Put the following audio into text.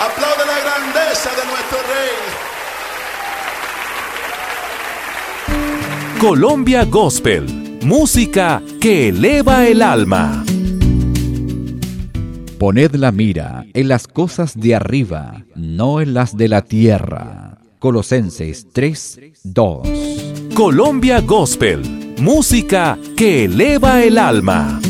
Aplaude la grandeza de nuestro Rey. Colombia Gospel, música que eleva el alma. Poned la mira en las cosas de arriba, no en las de la tierra. Colosenses 3:2. Colombia Gospel, música que eleva el alma.